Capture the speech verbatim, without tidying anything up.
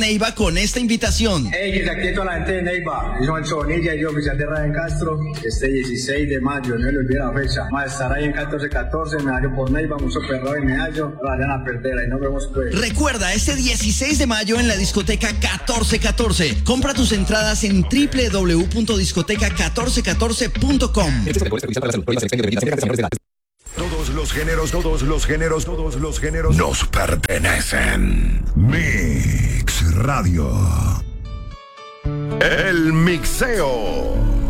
Neiva con esta invitación. Hey, que se aquí toda la gente de Neiva. Yo soy el Sonilla y yo oficial de Ryan Castro. Este dieciséis de mayo, no le olvide la fecha. Vamos a estar ahí en catorce catorce, medallo por Neiva, mucho perro y medallo. No vayan a perder, ahí nos vemos pues. Recuerda, este dieciséis de mayo en la discoteca catorce catorce. Compra tus entradas en doble u doble u doble u punto discoteca catorce catorce punto com. Todos los géneros, todos los géneros, todos los géneros nos pertenecen. Mix Radio. El mixeo.